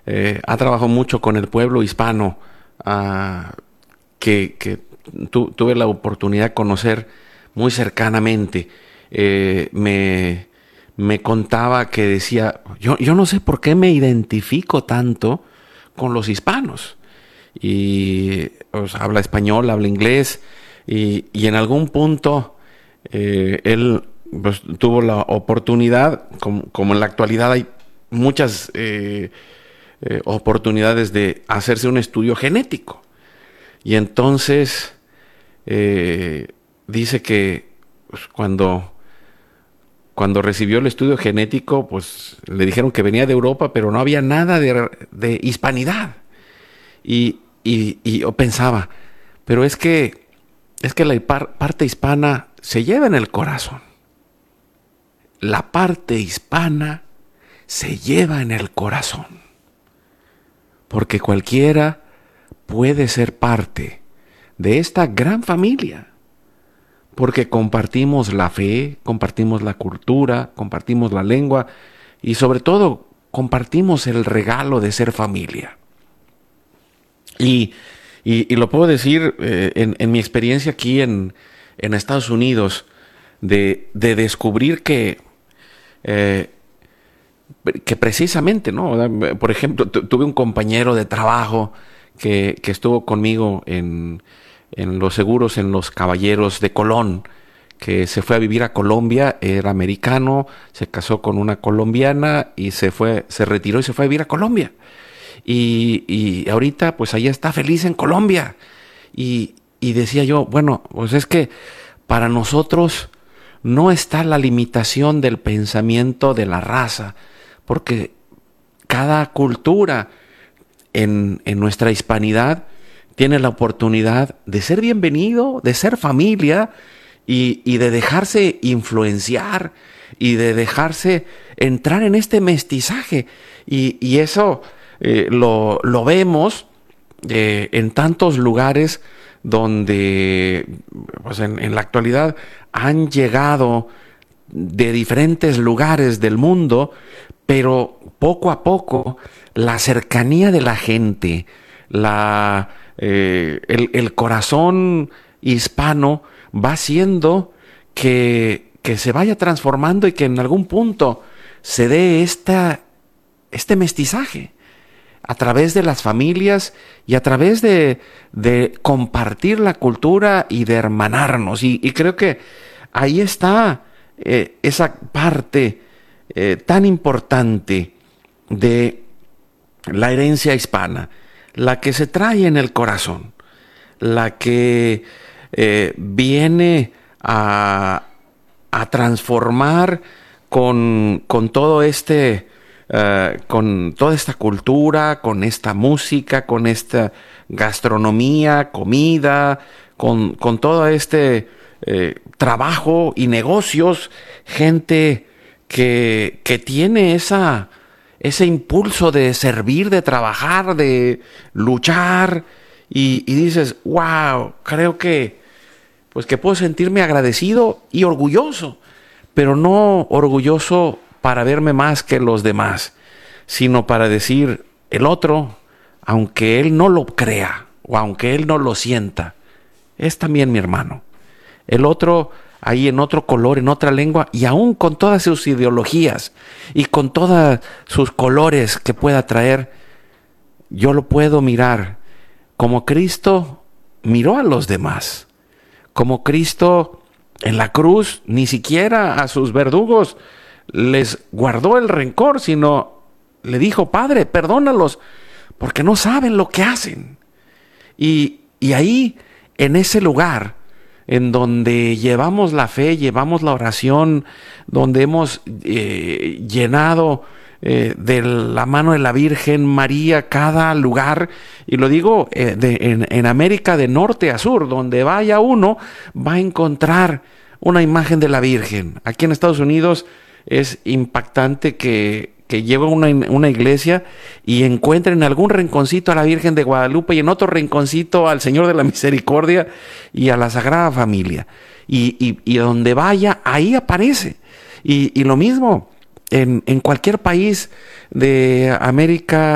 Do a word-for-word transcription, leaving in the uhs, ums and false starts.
eh, ha trabajado mucho con el pueblo hispano, uh, que, que tu, tuve la oportunidad de conocer muy cercanamente. Eh, me, me contaba que decía, yo, yo no sé por qué me identifico tanto con los hispanos. Y pues, habla español, habla inglés, y, y en algún punto eh, él pues, tuvo la oportunidad, como, como en la actualidad hay muchas eh, eh, oportunidades de hacerse un estudio genético. Y entonces eh, dice que pues, cuando, cuando recibió el estudio genético, pues le dijeron que venía de Europa, pero no había nada de, de hispanidad. Y, y, y yo pensaba, pero es que, es que la par, parte hispana se lleva en el corazón. La parte hispana se lleva en el corazón. Porque cualquiera puede ser parte de esta gran familia. Porque compartimos la fe, compartimos la cultura, compartimos la lengua y sobre todo compartimos el regalo de ser familia. Y, y, y lo puedo decir eh, en, en mi experiencia aquí en, en Estados Unidos, de, de descubrir que, eh, que precisamente, ¿no? Por ejemplo, tuve un compañero de trabajo que, que estuvo conmigo en, en los seguros, en los Caballeros de Colón, que se fue a vivir a Colombia, era americano, se casó con una colombiana y se fue, se retiró y se fue a vivir a Colombia. Y, y ahorita pues allá está feliz en Colombia. Y, y decía yo, bueno, pues es que para nosotros no está la limitación del pensamiento de la raza, porque cada cultura en, en nuestra hispanidad tiene la oportunidad de ser bienvenido, de ser familia y, y de dejarse influenciar y de dejarse entrar en este mestizaje. Y, y eso eh, lo, lo vemos eh, en tantos lugares donde pues en, en la actualidad han llegado de diferentes lugares del mundo, pero poco a poco la cercanía de la gente, la, eh, el, el corazón hispano va haciendo que, que se vaya transformando y que en algún punto se dé esta, este mestizaje a través de las familias y a través de, de compartir la cultura y de hermanarnos. Y, y creo que ahí está eh, esa parte eh, tan importante de la herencia hispana, la que se trae en el corazón, la que eh, viene a, a transformar con, con todo este... Uh, con toda esta cultura, con esta música, con esta gastronomía, comida, con, con todo este eh, trabajo y negocios, gente que, que tiene esa, ese impulso de servir, de trabajar, de luchar, y, y dices, wow, creo que, pues que puedo sentirme agradecido y orgulloso, pero no orgulloso para verme más que los demás, sino para decir, el otro, aunque él no lo crea o aunque él no lo sienta, es también mi hermano. El otro ahí en otro color, en otra lengua, y aún con todas sus ideologías y con todos sus colores que pueda traer, yo lo puedo mirar como Cristo miró a los demás, como Cristo en la cruz ni siquiera a sus verdugos les guardó el rencor, sino le dijo, Padre, perdónalos, porque no saben lo que hacen. Y, y ahí, en ese lugar, en donde llevamos la fe, llevamos la oración, donde hemos eh, llenado eh, de la mano de la Virgen María cada lugar, y lo digo eh, de, en, en América de norte a sur, donde vaya uno, va a encontrar una imagen de la Virgen. Aquí en Estados Unidos es impactante que, que llegue una, una iglesia y encuentre en algún rinconcito a la Virgen de Guadalupe y en otro rinconcito al Señor de la Misericordia y a la Sagrada Familia. Y, y, y donde vaya, ahí aparece. Y, y lo mismo en, en cualquier país de América